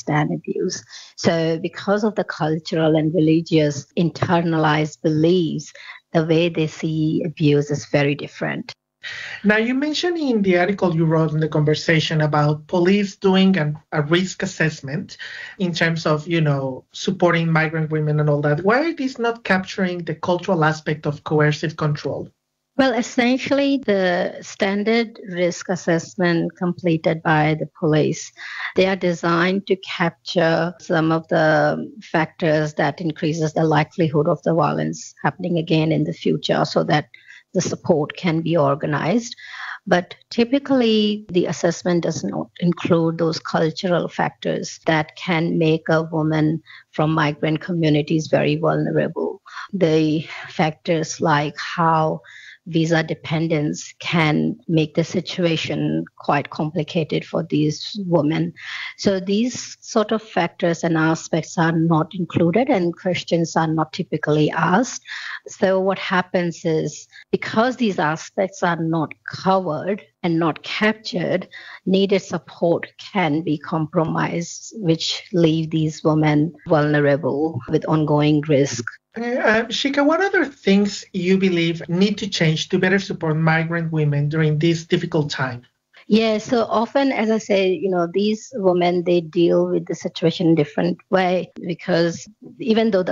understand abuse. So because of the cultural and religious internalized beliefs, the way they see abuse is very different. Now, you mentioned in the article you wrote in the conversation about police doing a risk assessment in terms of, supporting migrant women and all that. Why are these not capturing the cultural aspect of coercive control? Well, essentially, the standard risk assessment completed by the police, they are designed to capture some of the factors that increases the likelihood of the violence happening again in the future so that the support can be organized. But typically, the assessment does not include those cultural factors that can make a woman from migrant communities very vulnerable. The factors like how visa dependence can make the situation quite complicated for these women. So these sort of factors and aspects are not included and questions are not typically asked. So what happens is because these aspects are not covered and not captured, needed support can be compromised, which leave these women vulnerable with ongoing risk. Shika, what other things you believe need to change to better support migrant women during this difficult time? Yeah, so often, as I say, these women, they deal with the situation in a different way because even though the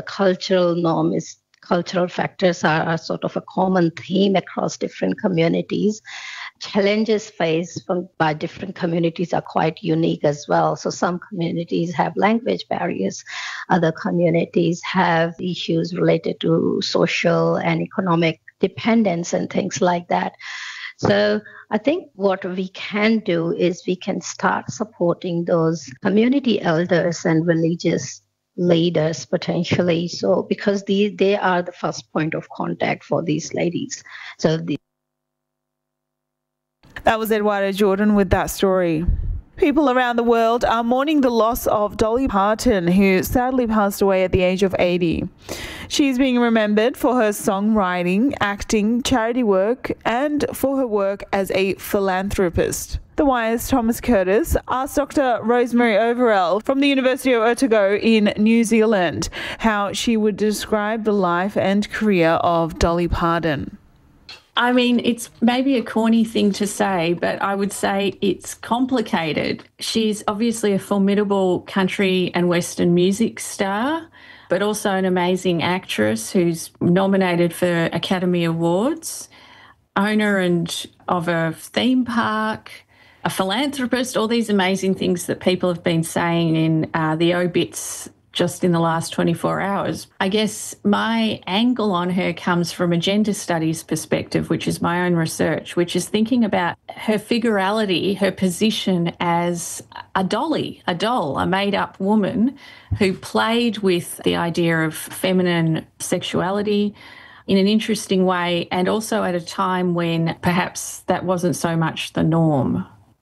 cultural factors are sort of a common theme across different communities, challenges faced by different communities are quite unique as well. So some communities have language barriers. Other communities have issues related to social and economic dependence and things like that. So I think what we can do is we can start supporting those community elders and religious leaders potentially. So because they are the first point of contact for these ladies. That was Eduarda Jordan with that story. People around the world are mourning the loss of Dolly Parton, who sadly passed away at the age of 80. She's being remembered for her songwriting, acting, charity work, and for her work as a philanthropist. The Wire's Thomas Curtis asked Dr. Rosemary Overell from the University of Otago in New Zealand how she would describe the life and career of Dolly Parton. I mean, it's maybe a corny thing to say, but I would say it's complicated. She's obviously a formidable country and Western music star, but also an amazing actress who's nominated for Academy Awards, owner of a theme park, a philanthropist, all these amazing things that people have been saying in the obits just in the last 24 hours. I guess my angle on her comes from a gender studies perspective, which is my own research, which is thinking about her figurality, her position as a doll, a made-up woman who played with the idea of feminine sexuality in an interesting way, and also at a time when perhaps that wasn't so much the norm.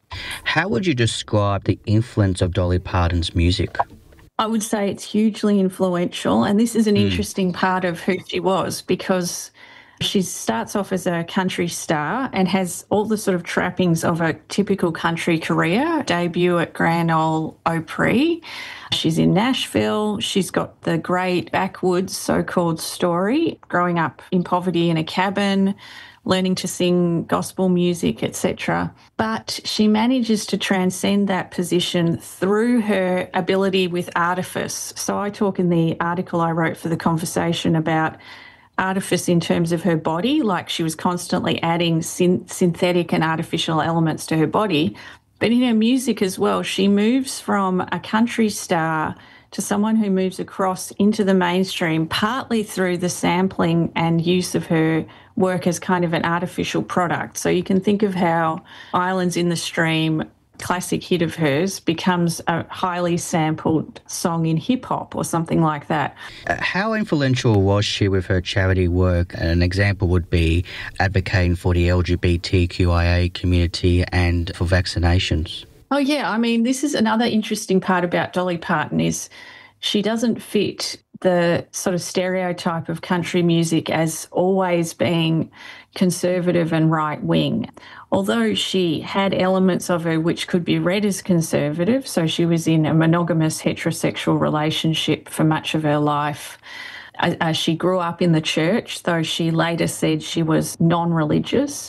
How would you describe the influence of Dolly Parton's music? I would say it's hugely influential, and this is an interesting part of who she was because she starts off as a country star and has all the sort of trappings of a typical country career, debut at Grand Ole Opry. She's in Nashville. She's got the great backwoods so-called story, growing up in poverty in a cabin, learning to sing gospel music, etc. But she manages to transcend that position through her ability with artifice. So I talk in the article I wrote for The Conversation about artifice in terms of her body, like she was constantly adding synthetic and artificial elements to her body. But in her music as well, she moves from a country star to someone who moves across into the mainstream, partly through the sampling and use of her work as kind of an artificial product. So you can think of how Islands in the Stream, classic hit of hers, becomes a highly sampled song in hip-hop or something like that. How influential was she with her charity work? An example would be advocating for the LGBTQIA community and for vaccinations. Oh, yeah. I mean, this is another interesting part about Dolly Parton is she doesn't fit the sort of stereotype of country music as always being conservative and right-wing. Although she had elements of her which could be read as conservative, so she was in a monogamous heterosexual relationship for much of her life. She grew up in the church, though she later said she was non-religious.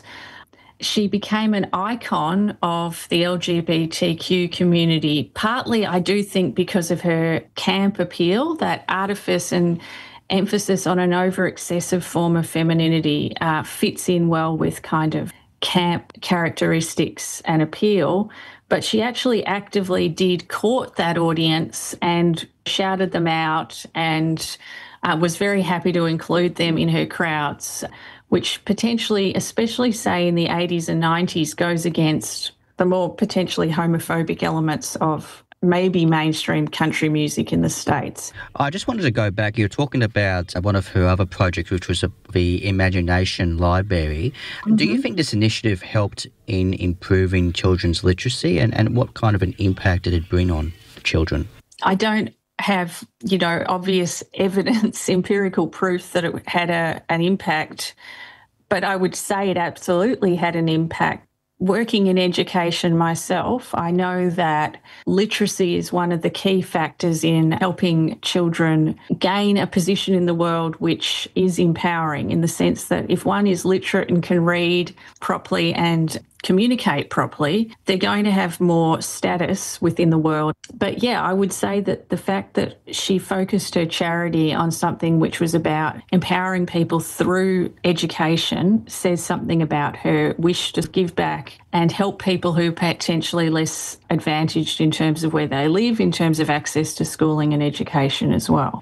She became an icon of the LGBTQ community, partly, I do think, because of her camp appeal, that artifice and emphasis on an over-excessive form of femininity fits in well with kind of camp characteristics and appeal. But she actually actively did court that audience and shouted them out and was very happy to include them in her crowds, which potentially, especially say in the 80s and 90s, goes against the more potentially homophobic elements of maybe mainstream country music in the States. I just wanted to go back. You're talking about one of her other projects, which was the Imagination Library. Mm-hmm. Do you think this initiative helped in improving children's literacy, and what kind of an impact did it bring on children? I don't have, obvious evidence, empirical proof that it had an impact, but I would say it absolutely had an impact. Working in education myself, I know that literacy is one of the key factors in helping children gain a position in the world which is empowering, in the sense that if one is literate and can read properly and communicate properly, they're going to have more status within the world. But yeah, I would say that the fact that she focused her charity on something which was about empowering people through education says something about her wish to give back and help people who are potentially less advantaged in terms of where they live, in terms of access to schooling and education as well.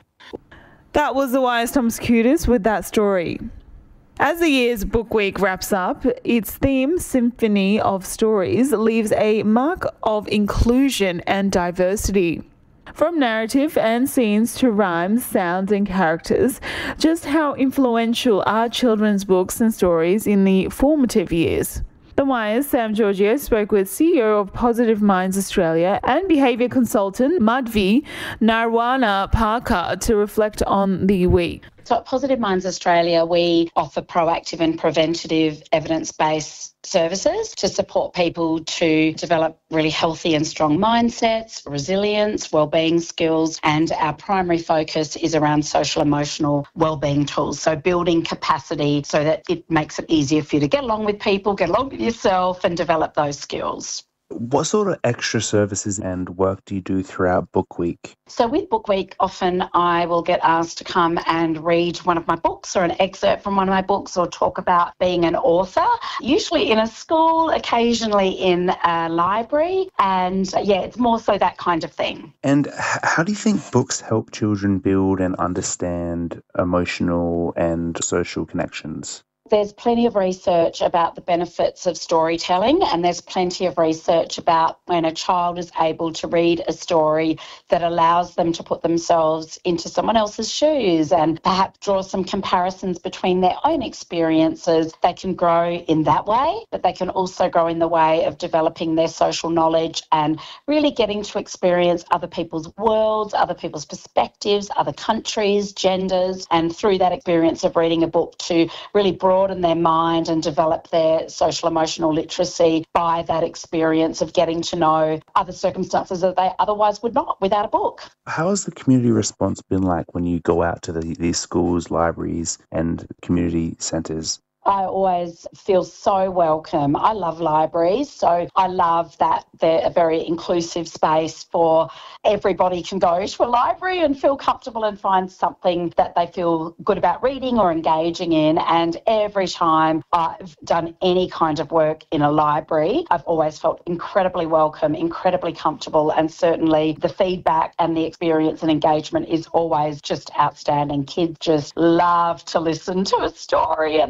That was the Wise Thomas Kutis with that story. As the year's book week wraps up, its theme, Symphony of Stories, leaves a mark of inclusion and diversity. From narrative and scenes to rhymes, sounds and characters, just how influential are children's books and stories in the formative years? The Wire's Sam Giorgio spoke with CEO of Positive Minds Australia and behaviour consultant Madhvi Narwana Parker to reflect on the week. So at Positive Minds Australia, we offer proactive and preventative evidence-based services to support people to develop really healthy and strong mindsets, resilience, wellbeing skills, and our primary focus is around social emotional wellbeing tools. So building capacity so that it makes it easier for you to get along with people, get along with yourself, and develop those skills. What sort of extra services and work do you do throughout Book Week? So with Book Week, often I will get asked to come and read one of my books or an excerpt from one of my books or talk about being an author, usually in a school, occasionally in a library. And it's more so that kind of thing. And how do you think books help children build and understand emotional and social connections? There's plenty of research about the benefits of storytelling, and there's plenty of research about when a child is able to read a story that allows them to put themselves into someone else's shoes and perhaps draw some comparisons between their own experiences. They can grow in that way, but they can also grow in the way of developing their social knowledge and really getting to experience other people's worlds, other people's perspectives, other countries, genders, and through that experience of reading a book to really broaden their mind and develop their social emotional literacy by that experience of getting to know other circumstances that they otherwise would not without a book. How has the community response been like when you go out to these schools, libraries and community centres? I always feel so welcome. I love libraries, so I love that they're a very inclusive space for everybody can go to a library and feel comfortable and find something that they feel good about reading or engaging in. And every time I've done any kind of work in a library, I've always felt incredibly welcome, incredibly comfortable, and certainly the feedback and the experience and engagement is always just outstanding. Kids just love to listen to a story and they get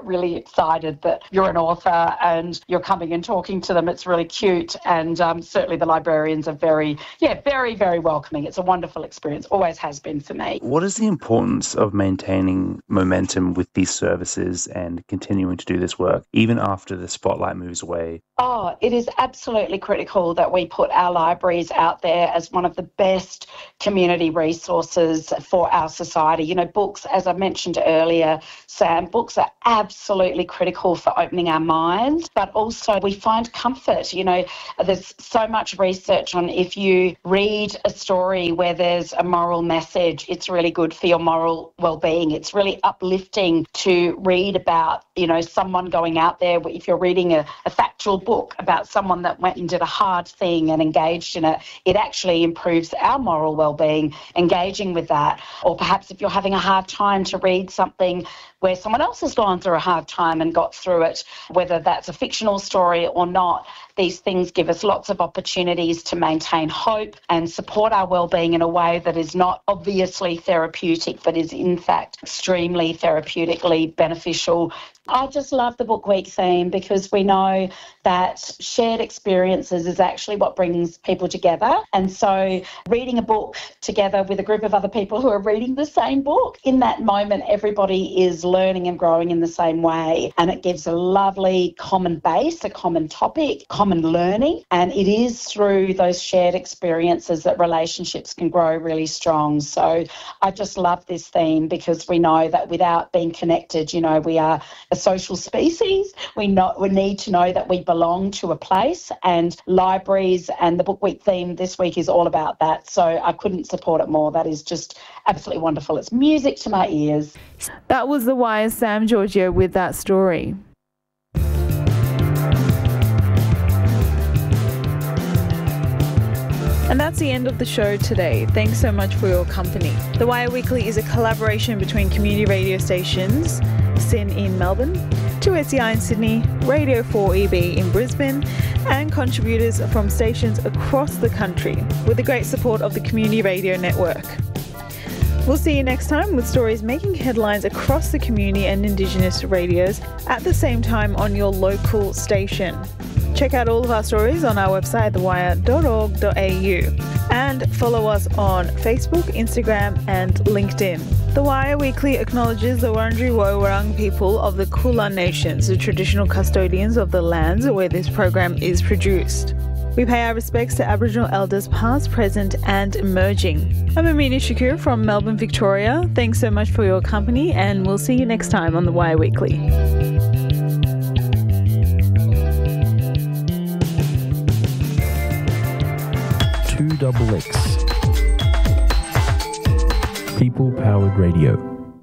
really excited that you're an author and you're coming and talking to them. It's really cute. And certainly the librarians are very, very welcoming. It's a wonderful experience, always has been for me. What is the importance of maintaining momentum with these services and continuing to do this work, even after the spotlight moves away? Oh, it is absolutely critical that we put our libraries out there as one of the best community resources for our society. You know, books, as I mentioned earlier, Sam, books are absolutely critical for opening our minds, but also we find comfort. You know, there's so much research on if you read a story where there's a moral message, it's really good for your moral well-being. It's really uplifting to read about, you know, someone going out there. If you're reading a factual book about someone that went and did a hard thing and engaged in it, it actually improves our moral well-being, engaging with that. Or perhaps if you're having a hard time, to read something where someone else has gone through a hard time and got through it, whether that's a fictional story or not. These things give us lots of opportunities to maintain hope and support our well-being in a way that is not obviously therapeutic, but is in fact extremely therapeutically beneficial. I just love the Book Week theme because we know that shared experiences is actually what brings people together. And so reading a book together with a group of other people who are reading the same book, in that moment everybody is learning and growing in the same way, and it gives a lovely common base, a common topic, common learning, and it is through those shared experiences that relationships can grow really strong. So I just love this theme because we know that without being connected, you know, we are a social species. We need to know that we belong to a place, and libraries and the Book Week theme this week is all about that. So I couldn't support it more. That is just absolutely wonderful. It's music to my ears. That was The Wire's Sam Giorgio with that story. And that's the end of the show today. Thanks so much for your company. The Wire Weekly is a collaboration between community radio stations, SYN in Melbourne, 2SER in Sydney, Radio 4EB in Brisbane, and contributors from stations across the country with the great support of the Community Radio Network. We'll see you next time with stories making headlines across the community and Indigenous radios at the same time on your local station. Check out all of our stories on our website, thewire.org.au, and follow us on Facebook, Instagram and LinkedIn. The Wire Weekly acknowledges the Wurundjeri Woi-wurrung people of the Kulin Nations, the traditional custodians of the lands where this program is produced. We pay our respects to Aboriginal elders past, present and emerging. I'm Amina Shakur from Melbourne, Victoria. Thanks so much for your company, and we'll see you next time on The Wire Weekly. 2XX. People Powered Radio.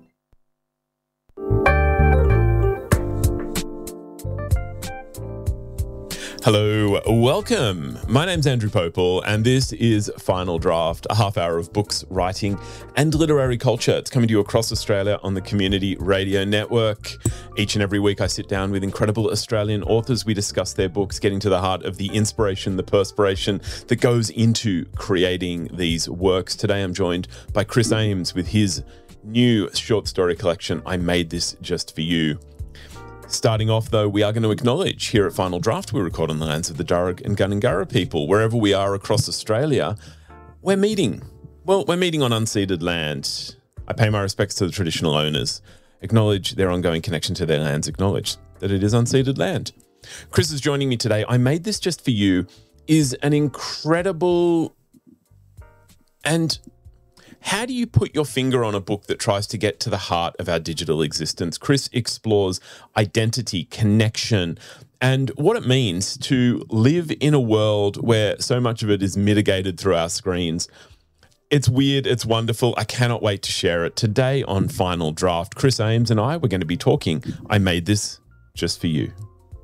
Hello, welcome. My name's Andrew Popel, and this is Final Draft, a half hour of books, writing and literary culture. It's coming to you across Australia on the Community Radio Network. Each and every week I sit down with incredible Australian authors. We discuss their books, getting to the heart of the inspiration, the perspiration that goes into creating these works. Today I'm joined by Chris Ames with his new short story collection, I Made This Just For You. Starting off, though, we are going to acknowledge here at Final Draft, we record on the lands of the Darug and Gundungurra people. Wherever we are across Australia, we're meeting. Well, we're meeting on unceded land. I pay my respects to the traditional owners, acknowledge their ongoing connection to their lands, acknowledge that it is unceded land. Chris is joining me today. I Made This Just For You is an incredible and... How do you put your finger on a book that tries to get to the heart of our digital existence? Chris explores identity, connection, and what it means to live in a world where so much of it is mitigated through our screens. It's weird, it's wonderful. I cannot wait to share it. Today on Final Draft, Chris Ames and I, we're going to be talking I Made This Just For You.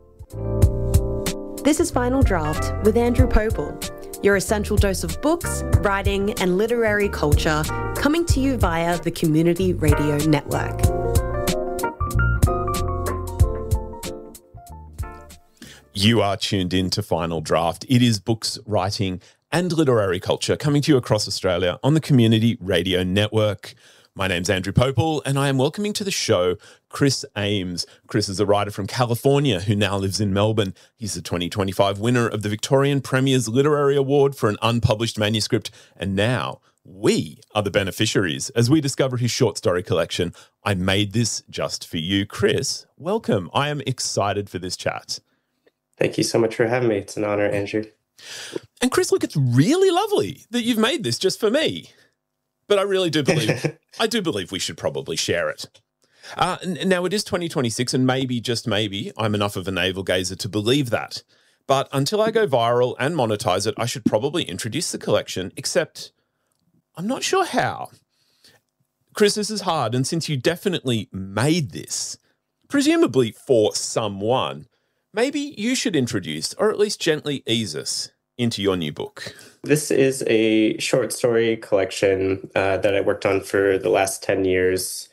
This is Final Draft with Andrew Popel, your essential dose of books, writing and literary culture, coming to you via the Community Radio Network. You are tuned in to Final Draft. It is books, writing and literary culture coming to you across Australia on the Community Radio Network. My name's Andrew Popel, and I am welcoming to the show Chris Ames. Chris is a writer from California who now lives in Melbourne. He's the 2025 winner of the Victorian Premier's Literary Award for an unpublished manuscript, and now we are the beneficiaries as we discover his short story collection, I Made This Just For You. Chris, welcome. I am excited for this chat. Thank you so much for having me. It's an honor, Andrew. And Chris, look, it's really lovely that you've made this just for me. But I really do believe we should probably share it. Now, it is 2026, and maybe, just maybe, I'm enough of a navel-gazer to believe that. But until I go viral and monetize it, I should probably introduce the collection, except I'm not sure how. Chris, this is hard, and since you definitely made this, presumably for someone, maybe you should introduce, or at least gently ease us into your new book. This is a short story collection that I worked on for the last 10 years.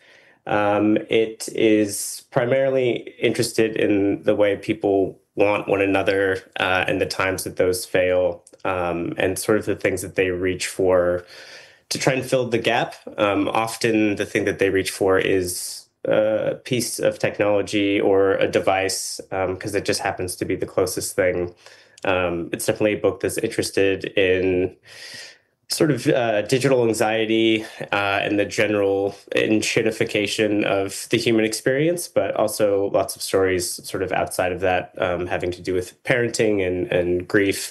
It is primarily interested in the way people want one another and the times that those fail, and sort of the things that they reach for to try and fill the gap. Often the thing that they reach for is a piece of technology or a device, because it just happens to be the closest thing. It's definitely a book that's interested in sort of digital anxiety and the general enshittification of the human experience, but also lots of stories sort of outside of that, having to do with parenting and grief,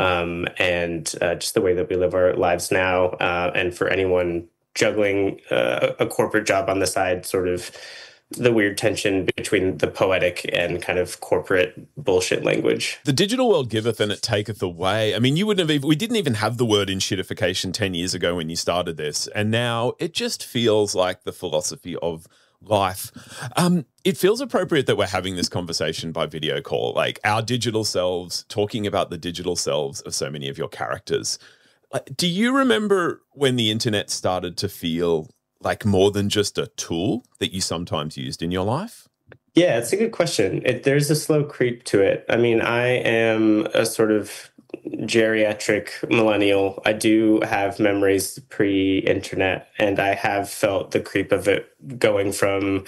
and just the way that we live our lives now. And for anyone juggling a corporate job on the side, sort of the weird tension between the poetic and kind of corporate bullshit language. The digital world giveth and it taketh away. I mean, we didn't even have the word enshittification 10 years ago when you started this. And now it just feels like the philosophy of life. It feels appropriate that we're having this conversation by video call, like our digital selves talking about the digital selves of so many of your characters. Do you remember when the internet started to feel like more than just a tool that you sometimes used in your life? Yeah, it's a good question. There's a slow creep to it. I mean, I am a sort of geriatric millennial. I do have memories pre-internet, and I have felt the creep of it going from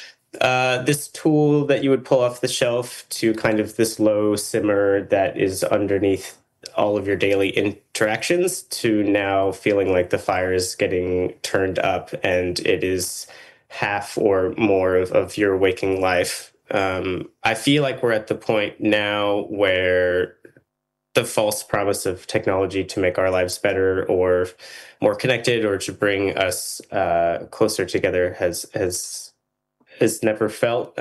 this tool that you would pull off the shelf to kind of this low simmer that is underneath all of your daily interactions to now feeling like the fire is getting turned up and it is half or more of your waking life. I feel like we're at the point now where the false promise of technology to make our lives better or more connected or to bring us closer together has never felt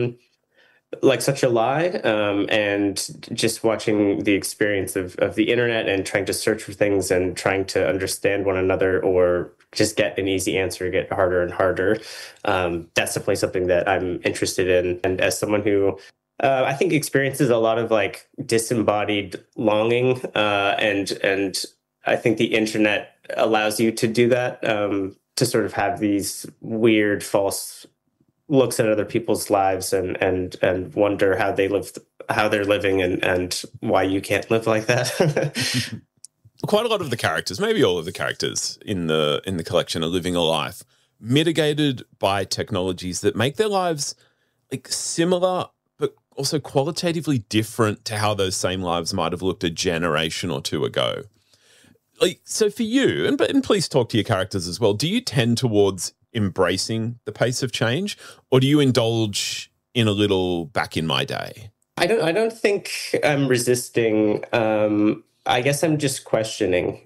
like such a lie, and just watching the experience of the internet and trying to search for things and trying to understand one another or just get an easy answer get harder and harder. That's definitely something that I'm interested in. And as someone who I think experiences a lot of like disembodied longing, and I think the internet allows you to do that, to sort of have these weird false looks at other people's lives and wonder how they're living and why you can't live like that. Quite a lot of the characters, maybe all of the characters in the collection are living a life mitigated by technologies that make their lives like similar but also qualitatively different to how those same lives might have looked a generation or two ago. Like, so for you, and please talk to your characters as well, do you tend towards embracing the pace of change, or do you indulge in a little back in my day? I don't think I'm resisting. I guess I'm just questioning.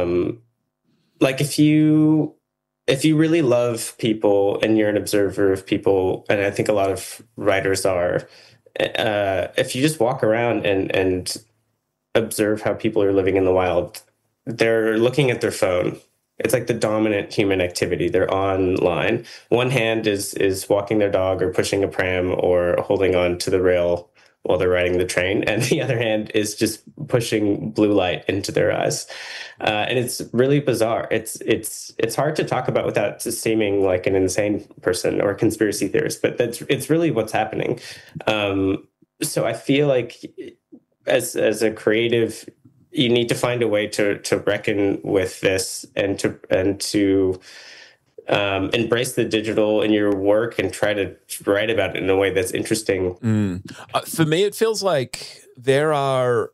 Like if you really love people and you're an observer of people, and I think a lot of writers are, if you just walk around and observe how people are living in the wild, they're looking at their phone. It's like the dominant human activity. They're online. One hand is walking their dog or pushing a pram or holding on to the rail while they're riding the train, and the other hand is just pushing blue light into their eyes. And it's really bizarre. It's hard to talk about without seeming like an insane person or a conspiracy theorist, but it's really what's happening. So I feel like as a creative, you need to find a way to reckon with this and to embrace the digital in your work and try to write about it in a way that's interesting. For me, it feels like there are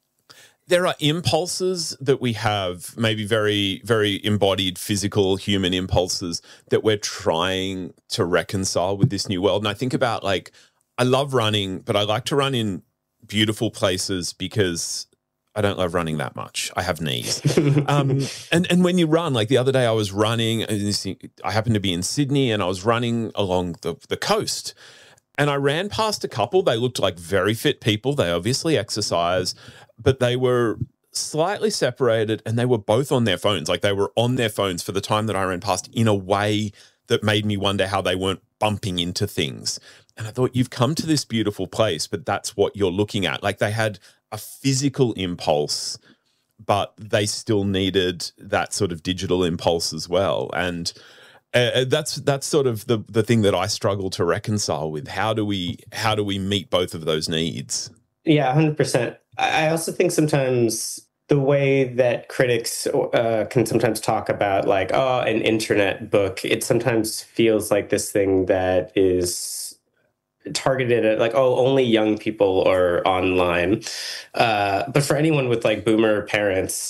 impulses that we have, maybe very, very embodied physical human impulses that we're trying to reconcile with this new world. And I think about, like, I love running, but I like to run in beautiful places because I don't love running that much. I have knees. And when you run, like the other day I was running, I happened to be in Sydney and I was running along the coast. And I ran past a couple. They looked like very fit people. They obviously exercise, but they were slightly separated and they were both on their phones. Like they were on their phones for the time that I ran past in a way that made me wonder how they weren't bumping into things. And I thought, you've come to this beautiful place, but that's what you're looking at. Like they had a physical impulse, but they still needed that sort of digital impulse as well. And that's sort of the thing that I struggle to reconcile with. How do we meet both of those needs? Yeah, 100%. I also think sometimes the way that critics can sometimes talk about, like, oh, an internet book, it sometimes feels like this thing that is targeted at, like, oh, only young people are online. But for anyone with, like, boomer parents,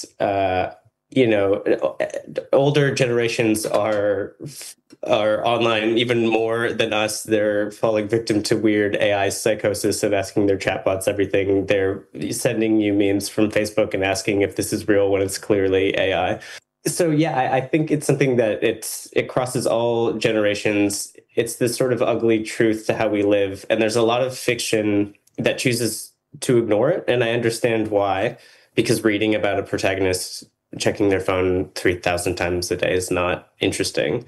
older generations are online even more than us. They're falling victim to weird AI psychosis of asking their chatbots everything. They're sending you memes from Facebook and asking if this is real when it's clearly AI. So yeah, I think it's something that it crosses all generations. It's this sort of ugly truth to how we live. And there's a lot of fiction that chooses to ignore it. And I understand why, because reading about a protagonist checking their phone 3,000 times a day is not interesting.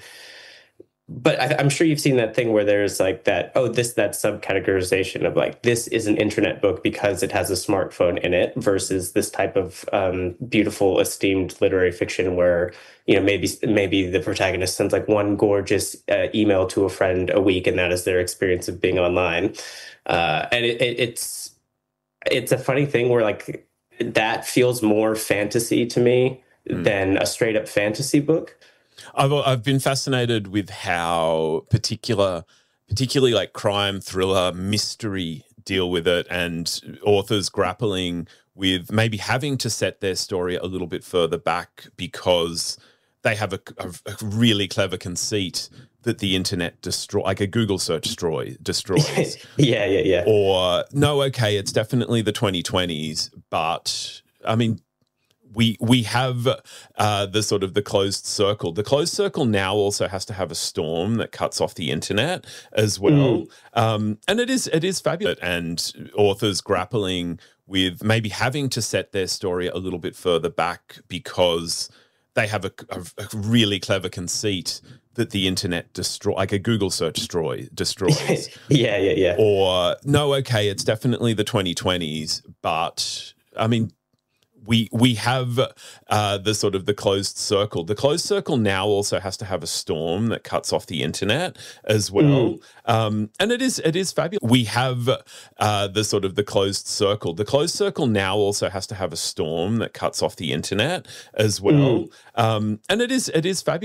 But I'm sure you've seen that thing where there's like that subcategorization of, like, this is an internet book because it has a smartphone in it, versus this type of beautiful, esteemed literary fiction where, maybe the protagonist sends like one gorgeous email to a friend a week, and that is their experience of being online. And it's a funny thing where, like, that feels more fantasy to me than a straight up fantasy book. I've been fascinated with how particularly like crime, thriller, mystery deal with it, and authors grappling with maybe having to set their story a little bit further back because they have a really clever conceit that the internet like a Google search destroys. Yeah. Or, no, okay, it's definitely the 2020s, but I mean, we have the sort of the closed circle. The closed circle now also has to have a storm that cuts off the internet as well. And it is fabulous. And authors grappling with maybe having to set their story a little bit further back because they have a really clever conceit that the internet like a Google search destroys. Yeah. Or, no, okay, it's definitely the 2020s, but I mean, we have the sort of the closed circle. The closed circle now also has to have a storm that cuts off the internet as well. And it is fabulous. We have the sort of the closed circle. The closed circle now also has to have a storm that cuts off the internet as well. And it is fabulous.